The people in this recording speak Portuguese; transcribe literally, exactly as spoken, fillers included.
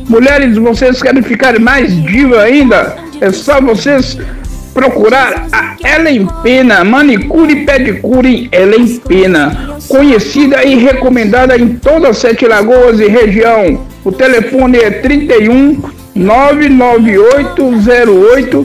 Mulheres, vocês querem ficar mais diva ainda? É só vocês procurar a Ellen Pena, manicure e pedicure Ellen Pena, conhecida e recomendada em todas as Sete Lagoas e região. O telefone é trinta e um, nove nove oito zero oito